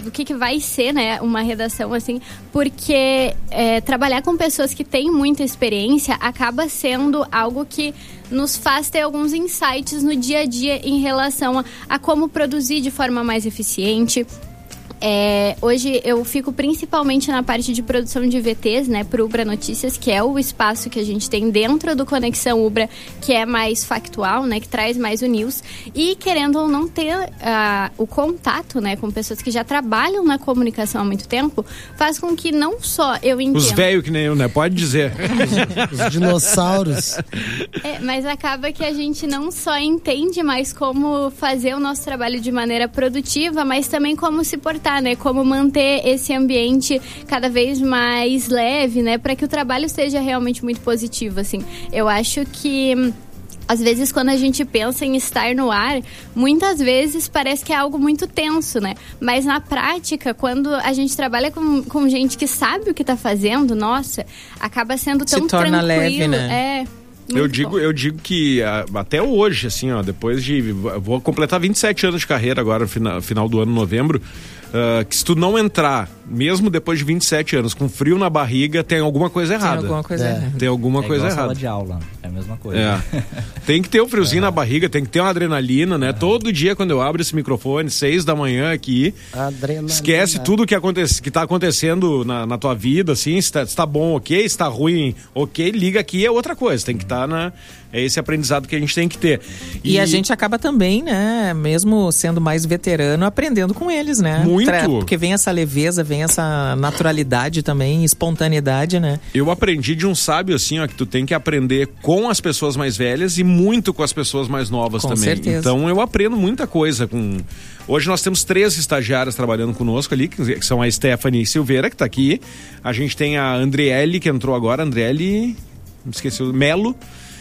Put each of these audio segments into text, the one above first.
que vai ser, né, uma redação, assim, porque trabalhar com pessoas que têm muita experiência acaba sendo algo que nos faz ter alguns insights no dia a dia em relação a como produzir de forma mais eficiente. Hoje eu fico principalmente na parte de produção de VTs, né, pro Ubra Notícias, que é o espaço que a gente tem dentro do Conexão Ubra, que é mais factual, né, que traz mais o news, e querendo ou não ter o contato, né, com pessoas que já trabalham na comunicação há muito tempo, faz com que não só eu entenda... Os velhos que nem eu, né, pode dizer. Os dinossauros. Mas acaba que a gente não só entende mais como fazer o nosso trabalho de maneira produtiva, mas também como se portar, né? Como manter esse ambiente cada vez mais leve, né? Para que o trabalho seja realmente muito positivo, assim. Eu acho que às vezes quando a gente pensa em estar no ar, muitas vezes parece que é algo muito tenso, né? Mas na prática, quando a gente trabalha com gente que sabe o que tá fazendo, nossa, acaba sendo tão tranquilo. Se torna leve, né? Eu digo que até hoje, assim, ó, depois de... Vou completar 27 anos de carreira agora, no final do ano, novembro, que se tu não entrar, mesmo depois de 27 anos, com frio na barriga, tem alguma coisa errada. Tem alguma coisa errada. Sala de aula, é a mesma coisa. Tem que ter o friozinho na barriga, tem que ter uma adrenalina, né? Todo dia quando eu abro esse microfone, 6 da manhã aqui, esquece tudo que tá acontecendo na tua vida, assim, se tá bom, ok, se tá ruim, ok, liga aqui, é outra coisa, tem que estar é esse aprendizado que a gente tem que ter. E a gente acaba também, né, mesmo sendo mais veterano, aprendendo com eles, né? Muito. Porque vem essa leveza, vem essa naturalidade também, espontaneidade, né? Eu aprendi de um sábio, assim, ó, que tu tem que aprender com as pessoas mais velhas e muito com as pessoas mais novas também. Com certeza. Então eu aprendo muita coisa com... Hoje nós temos 3 estagiárias trabalhando conosco ali, que são a Stephanie Silveira, que tá aqui. A gente tem a Andriele, que entrou agora, Andriele... Me esqueci, Melo.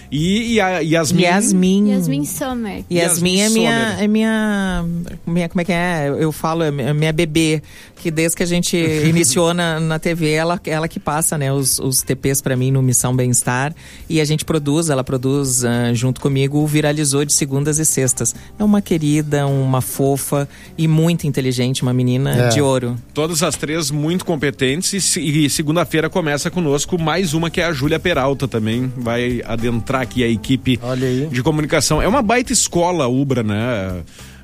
E a Yasmin Sommer. Yasmin é minha como é que é? Eu falo, é minha bebê, que desde que a gente iniciou na TV, ela que passa, né, os TPs pra mim no Missão Bem-Estar, e ela produz junto comigo o Viralizou de segundas e sextas. É uma querida, uma fofa e muito inteligente, uma menina de ouro. Todas as 3 muito competentes, e segunda-feira começa conosco mais uma, que é a Júlia Peralta, também vai adentrar aqui a equipe de comunicação. É uma baita escola, a Ubra, né?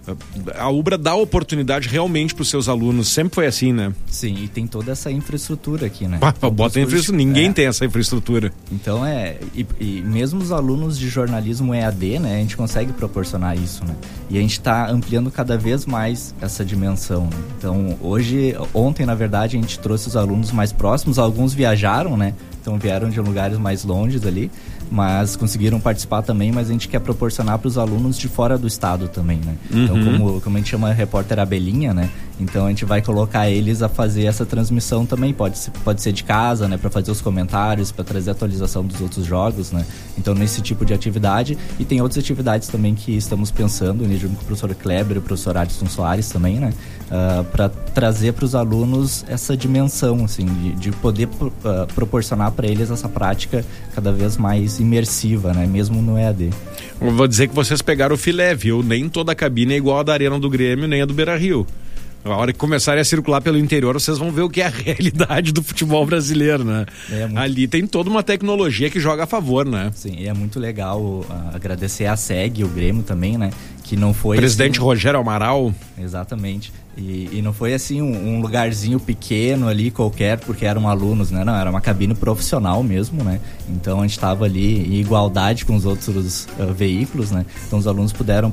A Ubra dá oportunidade realmente para os seus alunos, sempre foi assim, né? Sim, e tem toda essa infraestrutura aqui, né? Bota infraestrutura, ninguém tem essa infraestrutura. Então e mesmo os alunos de jornalismo EAD, né, a gente consegue proporcionar isso, né? E a gente está ampliando cada vez mais essa dimensão, né? Então ontem, na verdade, a gente trouxe os alunos mais próximos, alguns viajaram, né? Então vieram de lugares mais longes ali, mas conseguiram participar também, mas a gente quer proporcionar para os alunos de fora do estado também, né? Então, como a gente chama repórter abelhinha, né? Então a gente vai colocar eles a fazer essa transmissão também, pode ser de casa, né? Para fazer os comentários, para trazer a atualização dos outros jogos, né? Então nesse tipo de atividade, e tem outras atividades também que estamos pensando, junto com o professor Kleber e o professor Adson Soares também, né? Para trazer para os alunos essa dimensão, assim, de poder proporcionar para eles essa prática cada vez mais imersiva, né? Mesmo no EAD. Eu vou dizer que vocês pegaram o filé, viu? Nem toda a cabine é igual a da Arena do Grêmio, nem a do Beira-Rio. A hora que começarem a circular pelo interior, vocês vão ver o que é a realidade do futebol brasileiro, né? Ali tem toda uma tecnologia que joga a favor, né? Sim, e é muito legal agradecer a SEG, o Grêmio também, né? Que não foi... Presidente assim, Rogério Amaral. Exatamente. E não foi assim um lugarzinho pequeno ali qualquer, porque eram alunos, né? Não, era uma cabine profissional mesmo, né? Então a gente estava ali em igualdade com os outros veículos, né? Então os alunos puderam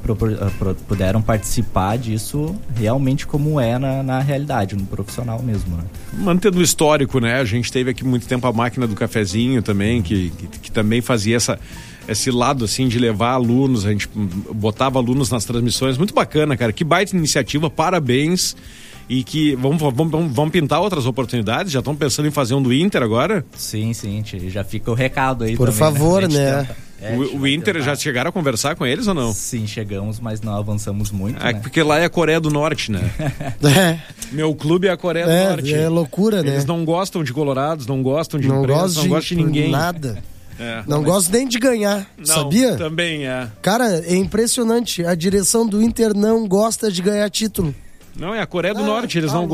participar disso realmente como é na realidade, no profissional mesmo, né? Mantendo o histórico, né? A gente teve aqui muito tempo a máquina do cafezinho também, que também fazia esse lado, assim, de levar alunos, a gente botava alunos nas transmissões, muito bacana, cara, que baita iniciativa, parabéns, e que vamos pintar outras oportunidades, já estão pensando em fazer um do Inter agora? Sim, já fica o recado aí. Por também, favor, né? O Inter já chegaram a conversar com eles ou não? Sim, chegamos, mas não avançamos muito, né? Porque lá é a Coreia do Norte, né? Meu clube é a Coreia do Norte. É loucura, né? Eles não gostam de colorados, não gostam de imprensa, não gostam de ninguém. Nada. Não gosto nem de ganhar, sabia? Também é. Cara, é impressionante. A direção do Inter não gosta de ganhar título. Não, é a Coreia do Norte, eles não